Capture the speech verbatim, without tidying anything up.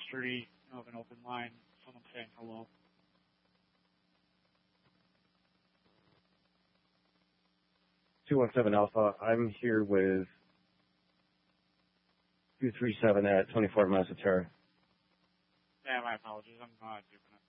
history of an open line, someone saying hello. two one seven Alpha, I'm here with two three seven at twenty-four Massaterra. Yeah, my apologies. I'm not doing it.